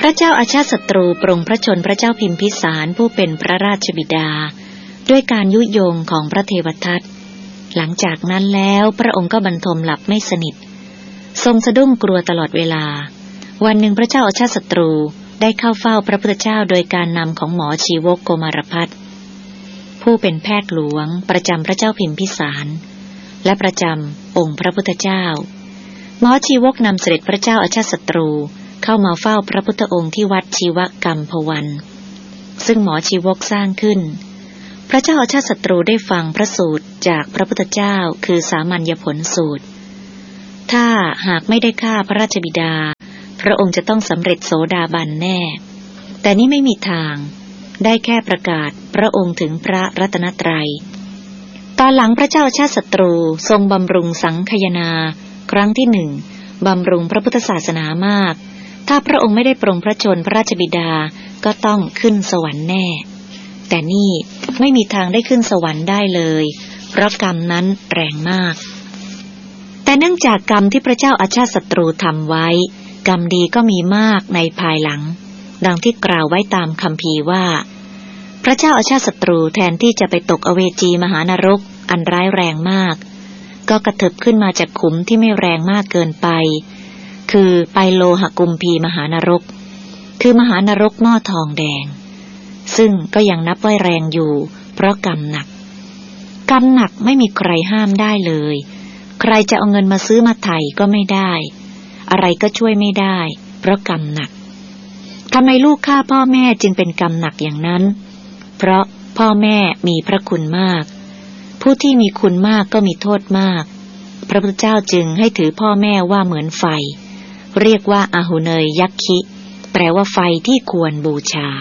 ระเจ้าอาชาติศัตรูปรงพระชนพระเจ้าพิมพิสารผู้เป็นพระราชบิดาด้วยการยุยงของพระเทวทัตหลังจากนั้นแล้วพระองค์ก็บรรทมหลับไม่สนิททรงสะดุ้งกลัวตลอดเวลาวันหนึ่งพระเจ้าอาชาติศัตรูได้เข้าเฝ้าพระพุทธเจ้าโดยการนำของหมอชีวกโกมารพัสผู้เป็นแพทย์หลวงประจำพระเจ้าพิมพิสารและประจำองค์พระพุทธเจ้าหมอชีวกนำเสด็จพระเจ้าอาชาติศัตรูเข้ามาเฝ้าพระพุทธองค์ที่วัดชีวกัมพวันซึ่งหมอชีวกสร้างขึ้นพระเจ้าอาชาติศัตรูได้ฟังพระสูตรจากพระพุทธเจ้าคือสามัญญผลสูตรถ้าหากไม่ได้ฆ่าพระราชบิดาพระองค์จะต้องสำเร็จโสดาบันแน่แต่นี่ไม่มีทางได้แค่ประกาศพระองค์ถึงพระรัตนตรัยตอนหลังพระเจ้าอาชาติศัตรูทรงบำรุงสังคายนาครั้งที่หนึ่งบำรุงพระพุทธศาสนามากถ้าพระองค์ไม่ได้ปรงพระชนพระราชบิดาก็ต้องขึ้นสวรรค์แน่แต่นี่ไม่มีทางได้ขึ้นสวรรค์ได้เลยเพราะกรรมนั้นแรงมากแต่เนื่องจากกรรมที่พระเจ้าอาชาติศัตรูทำไว้กรรมดีก็มีมากในภายหลังดังที่กล่าวไว้ตามคัมภีร์ว่าพระเจ้าอาชาติศัตรูแทนที่จะไปตกอเวจีมหานรกอันร้ายแรงมากก็กระเถิบขึ้นมาจากขุมที่ไม่แรงมากเกินไปคือไปโลหกุมพีมหานรกคือมหานรกหม้อทองแดงซึ่งก็ยังนับว่าแรงอยู่เพราะกรรมหนักกรรมหนักไม่มีใครห้ามได้เลยใครจะเอาเงินมาซื้อมาไถ่ก็ไม่ได้อะไรก็ช่วยไม่ได้เพราะกรรมหนักทำไมลูกฆ่าพ่อแม่จึงเป็นกรรมหนักอย่างนั้นเพราะพ่อแม่มีพระคุณมากผู้ที่มีคุณมากก็มีโทษมากพระพุทธเจ้าจึงให้ถือพ่อแม่ว่าเหมือนไฟเรียกว่าอาหุเนยยักขิแปลว่าไฟที่ควรบูชา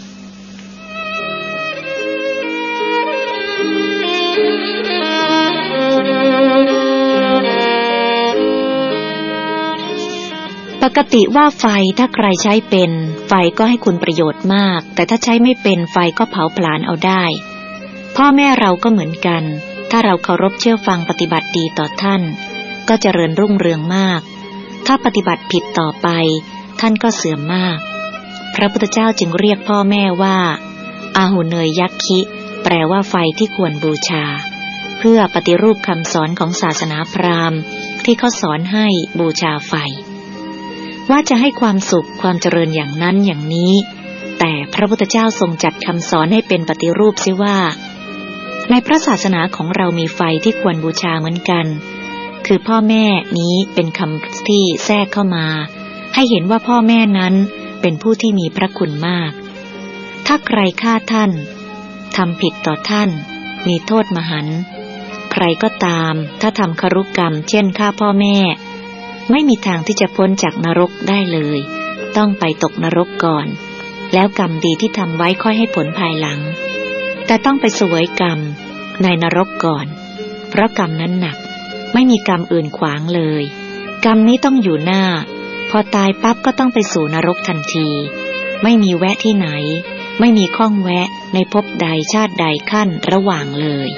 ปกติว่าไฟถ้าใครใช้เป็นไฟก็ให้คุณประโยชน์มากแต่ถ้าใช้ไม่เป็นไฟก็เผาผลาญเอาได้พ่อแม่เราก็เหมือนกันถ้าเราเคารพเชื่อฟังปฏิบัติดีต่อท่านก็เจริญรุ่งเรืองมากถ้าปฏิบัติผิดต่อไปท่านก็เสื่อมมากพระพุทธเจ้าจึงเรียกพ่อแม่ว่าอาหุเนยยักขิแปลว่าไฟที่ควรบูชาเพื่อปฏิรูปคำสอนของศาสนาพราหมณ์ที่เขาสอนให้บูชาไฟว่าจะให้ความสุขความเจริญอย่างนั้นอย่างนี้แต่พระพุทธเจ้าทรงจัดคำสอนให้เป็นปฏิรูปซิว่าในพระศาสนาของเรามีไฟที่ควรบูชาเหมือนกันคือพ่อแม่นี้เป็นคำที่แทรกเข้ามาให้เห็นว่าพ่อแม่นั้นเป็นผู้ที่มีพระคุณมากถ้าใครฆ่าท่านทำผิดต่อท่านมีโทษมหันต์ใครก็ตามถ้าทำครุกรรมเช่นฆ่าพ่อแม่ไม่มีทางที่จะพ้นจากนรกได้เลยต้องไปตกนรกก่อนแล้วกรรมดีที่ทำไว้ค่อยให้ผลภายหลังแต่ต้องไปเสวยกรรมในนรกก่อนเพราะกรรมนั้นหนักไม่มีกรรมอื่นขวางเลยกรรมนี้ต้องอยู่หน้าพอตายปั๊บก็ต้องไปสู่นรกทันทีไม่มีแวะที่ไหนไม่มีข้องแวะในภพใดชาติใดขั้นระหว่างเลย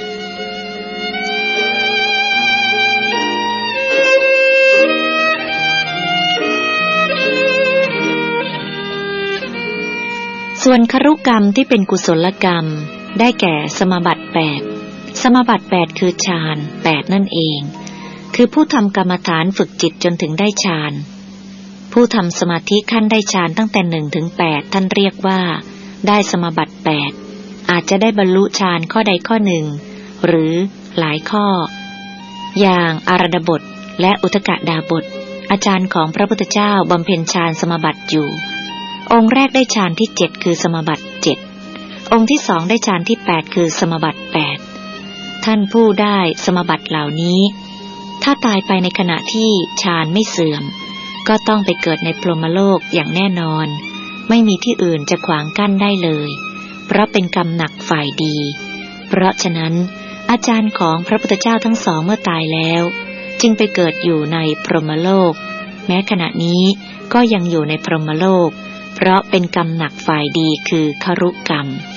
ส่วนครุกรรมที่เป็นกุศลกรรมได้แก่สมบัติ8สมบัติ8คือฌาน8นั่นเองคือผู้ทำกรรมฐานฝึกจิตจนถึงได้ฌานผู้ทำสมาธิขั้นได้ฌานตั้งแต่1ถึง8ท่านเรียกว่าได้สมบัติ8อาจจะได้บรรลุฌานข้อใดข้อหนึ่งหรือหลายข้ออย่างอาราดบทและอุทกดาบทอาจารย์ของพระพุทธเจ้าบำเพ็ญฌานสมบัติอยู่องค์แรกได้ฌานที่7คือสมบัติ7องค์ที่2ได้ฌานที่8คือสมบัติ8ท่านผู้ได้สมบัติเหล่านี้ถ้าตายไปในขณะที่ฌานไม่เสื่อมก็ต้องไปเกิดในพรหมโลกอย่างแน่นอนไม่มีที่อื่นจะขวางกั้นได้เลยเพราะเป็นกรรมหนักฝ่ายดีเพราะฉะนั้นอาจารย์ของพระพุทธเจ้าทั้งสองเมื่อตายแล้วจึงไปเกิดอยู่ในพรหมโลกแม้ขณะนี้ก็ยังอยู่ในพรหมโลกเพราะเป็นกรรมหนักฝ่ายดีคือครุกรรม